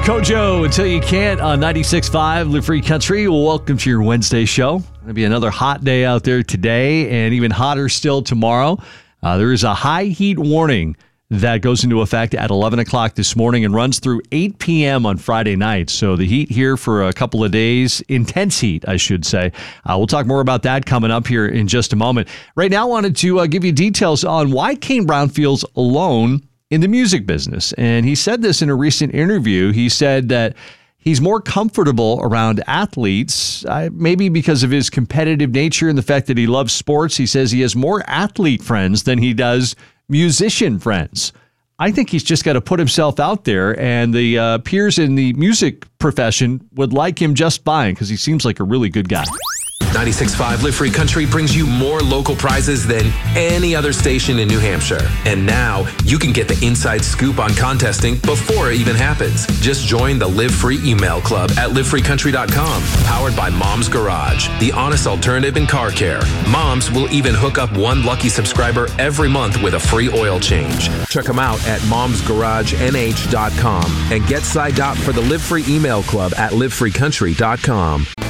Kojo, Until You Can't on 96.5 Live Free Country. Welcome to your Wednesday show. Going to be another hot day out there today and even hotter still tomorrow. There is a high heat warning that goes into effect at 11 o'clock this morning and runs through 8 p.m. on Friday night. So the heat here for a couple of days, intense heat, I should say. We'll talk more about that coming up here in just a moment. Right now, I wanted to give you details on why Kane Brown feels alone in the music business. And he said this in a recent interview. He said that he's more comfortable around athletes, maybe because of his competitive nature and the fact that he loves sports. He says he has more athlete friends than he does musician friends. I think he's just got to put himself out there, and the peers in the music profession would like him just fine because he seems like a really good guy. 96.5 Live Free Country brings you more local prizes than any other station in New Hampshire. And now you can get the inside scoop on contesting before it even happens. Just join the Live Free email club at livefreecountry.com. Powered by Mom's Garage, the honest alternative in car care. Mom's will even hook up one lucky subscriber every month with a free oil change. Check them out at momsgaragenh.com and get signed up for the Live Free email club at livefreecountry.com.